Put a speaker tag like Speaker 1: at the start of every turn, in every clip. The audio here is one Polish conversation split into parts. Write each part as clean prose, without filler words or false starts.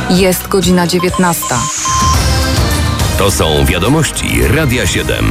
Speaker 1: Jest godzina 19.
Speaker 2: To są wiadomości Radia 7.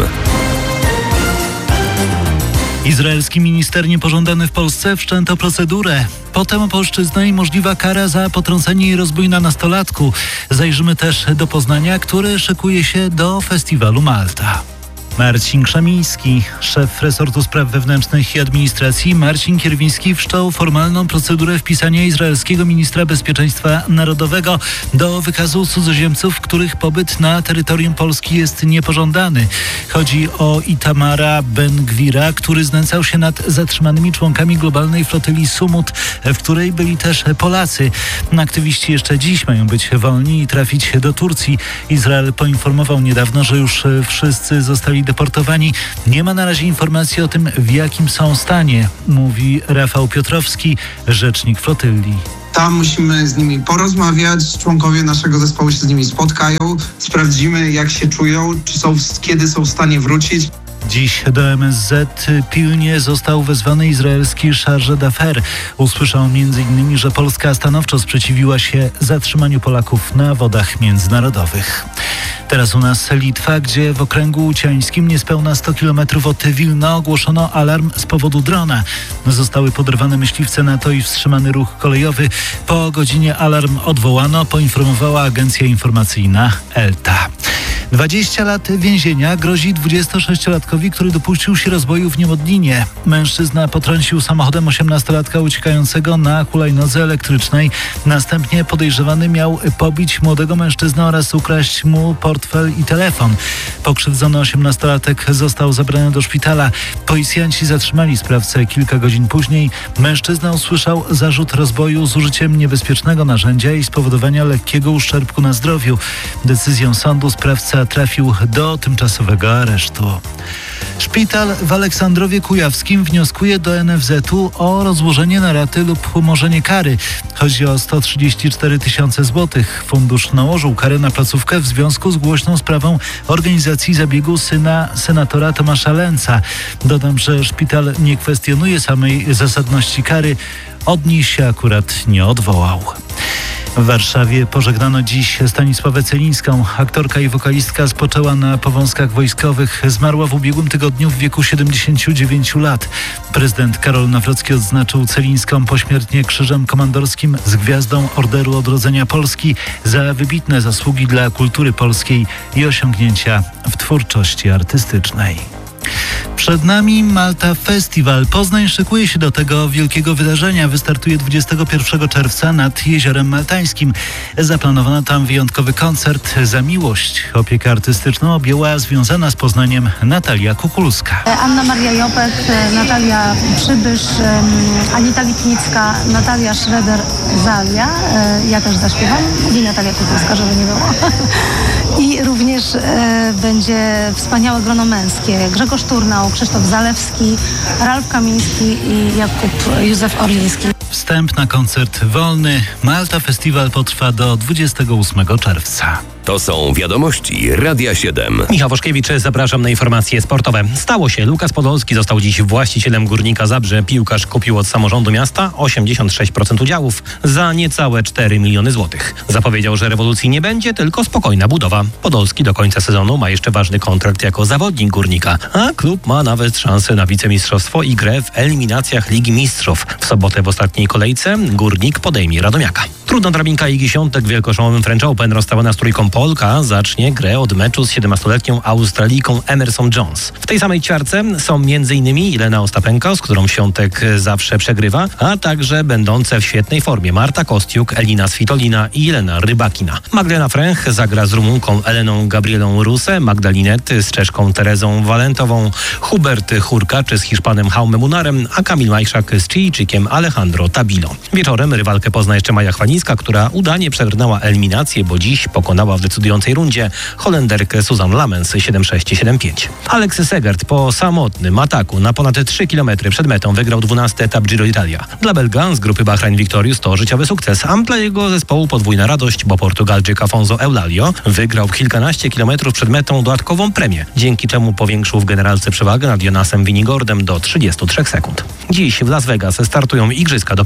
Speaker 3: Izraelski minister niepożądany w Polsce wszczęto procedurę. Potem polszczyzna i możliwa kara za potrącenie i rozbój na nastolatku. Zajrzymy też do Poznania, który szykuje się do festiwalu Malta. Marcin Krzemiński, szef resortu spraw wewnętrznych i administracji, Marcin Kierwiński wszczął formalną procedurę wpisania izraelskiego ministra bezpieczeństwa narodowego do wykazu cudzoziemców, których pobyt na terytorium Polski jest niepożądany. Chodzi o Itamara Ben-Gwira, który znęcał się nad zatrzymanymi członkami globalnej flotyli Sumut, w której byli też Polacy. Aktywiści jeszcze dziś mają być wolni i trafić do Turcji. Izrael poinformował niedawno, że już wszyscy zostali deportowani. Nie ma na razie informacji o tym, w jakim są stanie, mówi Rafał Piotrowski, rzecznik flotyli.
Speaker 4: Tam musimy z nimi porozmawiać, członkowie naszego zespołu się z nimi spotkają, sprawdzimy, jak się czują, kiedy są w stanie wrócić.
Speaker 3: Dziś do MSZ pilnie został wezwany izraelski chargé d'affaires. Usłyszał m.in., że Polska stanowczo sprzeciwiła się zatrzymaniu Polaków na wodach międzynarodowych. Teraz u nas Litwa, gdzie w okręgu uciańskim niespełna 100 km od Wilna ogłoszono alarm z powodu drona. Zostały poderwane myśliwce NATO i wstrzymany ruch kolejowy. Po godzinie alarm odwołano, poinformowała agencja informacyjna ELTA. 20 lat więzienia grozi 26-latkowi, który dopuścił się rozboju w Niemodlinie. Mężczyzna potrącił samochodem 18-latka uciekającego na hulajnodze elektrycznej. Następnie podejrzewany miał pobić młodego mężczyznę oraz ukraść mu portfel i telefon. Pokrzywdzony 18-latek został zabrany do szpitala. Policjanci zatrzymali sprawcę kilka godzin później. Mężczyzna usłyszał zarzut rozboju z użyciem niebezpiecznego narzędzia i spowodowania lekkiego uszczerbku na zdrowiu. Decyzją sądu sprawca trafił do tymczasowego aresztu. Szpital w Aleksandrowie Kujawskim wnioskuje do NFZ-u o rozłożenie na raty lub umorzenie kary. Chodzi o 134 000 złotych. Fundusz nałożył karę na placówkę w związku z głośną sprawą organizacji zabiegu syna senatora Tomasza Lęca. Dodam, że szpital nie kwestionuje samej zasadności kary. Od niej się akurat nie odwołał. W Warszawie pożegnano dziś Stanisławę Celińską. Aktorka i wokalistka spoczęła na Powązkach Wojskowych. Zmarła w ubiegłym tygodniu w wieku 79 lat. Prezydent Karol Nawrocki odznaczył Celińską pośmiertnie Krzyżem Komandorskim z Gwiazdą Orderu Odrodzenia Polski za wybitne zasługi dla kultury polskiej i osiągnięcia w twórczości artystycznej. Przed nami Malta Festival. Poznań szykuje się do tego wielkiego wydarzenia. Wystartuje 21 czerwca nad Jeziorem Maltańskim. Zaplanowano tam wyjątkowy koncert Za miłość. Opiekę artystyczną objęła związana z Poznaniem Natalia Kukulska.
Speaker 5: Anna Maria Jopek, Natalia Przybysz, Anita Witnicka, Natalia Schroeder-Zalia. Ja też zaśpiewam i Natalia Kukulska, żeby nie było. I również będzie wspaniałe grono męskie. Grzegorz Turnał, Krzysztof Zalewski, Ralf Kamiński i Jakub Józef Orliński.
Speaker 3: Wstęp na koncert wolny. Malta Festival potrwa do 28 czerwca.
Speaker 2: To są wiadomości Radia 7.
Speaker 6: Michał Woszkiewicz, zapraszam na informacje sportowe. Stało się. Lukas Podolski został dziś właścicielem Górnika Zabrze. Piłkarz kupił od samorządu miasta 86% udziałów za niecałe 4 miliony złotych. Zapowiedział, że rewolucji nie będzie, tylko spokojna budowa. Podolski do końca sezonu ma jeszcze ważny kontrakt jako zawodnik Górnika, a klub ma nawet szansę na wicemistrzostwo i grę w eliminacjach Ligi Mistrzów. W sobotę w ostatniej kolejce Górnik podejmie Radomiaka. Trudna drabinka Igi Świątek w wielkoszałowym French Open rozstawiona z trójką Polka zacznie grę od meczu z 17-letnią Australijką Emerson Jones. W tej samej ćwiarce są m.in. Jelena Ostapenko, z którą Świątek zawsze przegrywa, a także będące w świetnej formie Marta Kostiuk, Elina Svitolina i Jelena Rybakina. Magdalena Fręch zagra z Rumunką Eleną Gabrielą Ruse, Magdalinet z Czeszką Terezą Walentową, Hubert Hurkacz z Hiszpanem Jaumem Munarem, a Kamil Majszak z Chilijczykiem Alejandro Tabilo. Wieczorem rywalkę pozna jeszcze Maja Chwanicka, która udanie przebrnęła eliminację, bo dziś pokonała w decydującej rundzie Holenderkę Susan Lamens 7-6-7-5. Alex Segert po samotnym ataku na ponad 3 km przed metą wygrał 12. etap Giro d'Italia. Dla Belga z grupy Bahrain Victorious to życiowy sukces, a dla jego zespołu podwójna radość, bo Portugalczyk Afonso Eulalio wygrał kilkanaście kilometrów przed metą dodatkową premię, dzięki czemu powiększył w generalce przewagę nad Jonasem Winigordem do 33 sekund. Dziś w Las Vegas startują igrzyska dopingowe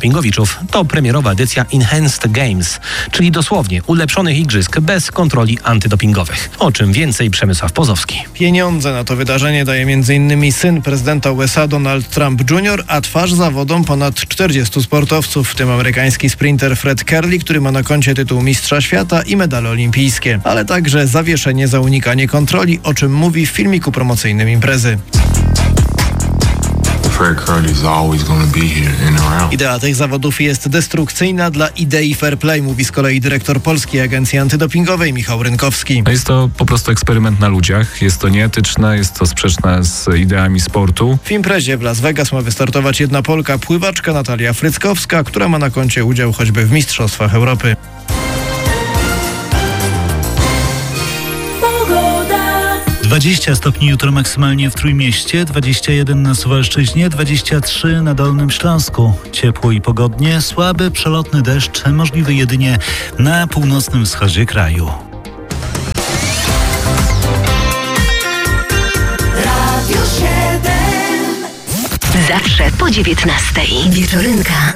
Speaker 6: antydopingowiczów. To premierowa edycja Enhanced Games, czyli dosłownie ulepszonych igrzysk bez kontroli antydopingowych. O czym więcej Przemysław Pozowski.
Speaker 1: Pieniądze na to wydarzenie daje m.in. syn prezydenta USA Donald Trump Jr., a twarz zawodom ponad 40 sportowców, w tym amerykański sprinter Fred Kerley, który ma na koncie tytuł mistrza świata i medale olimpijskie, ale także zawieszenie za unikanie kontroli, o czym mówi w filmiku promocyjnym imprezy. Idea tych zawodów jest destrukcyjna dla idei fair play, mówi z kolei dyrektor Polskiej Agencji Antydopingowej Michał Rynkowski.
Speaker 7: Jest to po prostu eksperyment na ludziach, jest to nieetyczne, jest to sprzeczne z ideami sportu.
Speaker 1: W imprezie w Las Vegas ma wystartować jedna Polka, pływaczka Natalia Fryckowska, która ma na koncie udział choćby w Mistrzostwach Europy.
Speaker 3: 20 stopni jutro maksymalnie w Trójmieście, 21 na Suwalszczyźnie, 23 na Dolnym Śląsku. Ciepło i pogodnie, słaby przelotny deszcz, możliwy jedynie na północnym wschodzie kraju.
Speaker 8: Zawsze po 19:00. Wieczorynka.